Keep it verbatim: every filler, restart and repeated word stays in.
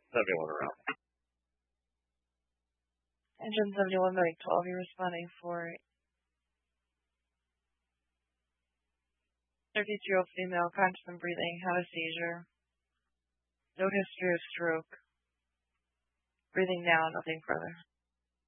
seventy-one around. Engine seventy-one, Medic twelve, you're responding for thirty-two-year-old female, conscious and breathing, had a seizure. No history of stroke. Breathing now, nothing further.